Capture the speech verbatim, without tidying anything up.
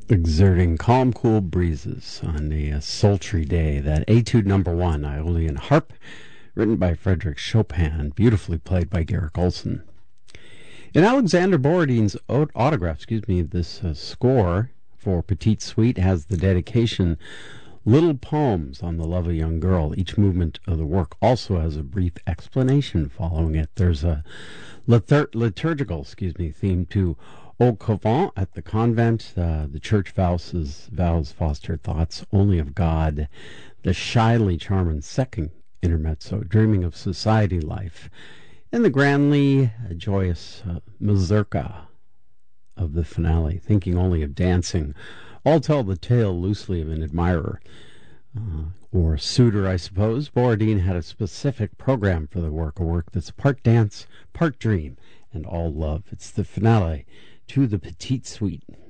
exerting calm, cool breezes on a, a sultry day. That Etude Number One, Aeolian Harp, written by Frederick Chopin, beautifully played by Garrick Olson. In Alexander Borodine's autograph, excuse me, this uh, score for Petite Suite has the dedication, Little Poems on the Love of a Young Girl. Each movement of the work also has a brief explanation following it. There's a litur- liturgical, excuse me, theme to Au Couvent, at the convent. Uh, the church vows, vows foster thoughts only of God. The shyly charming second intermezzo, dreaming of society life. And the grandly uh, joyous uh, mazurka of the finale, thinking only of dancing. All tell the tale loosely of an admirer, uh, or suitor, I suppose. Borodin had a specific program for the work, a work that's part dance, part dream, and all love. It's the finale to the Petite Suite.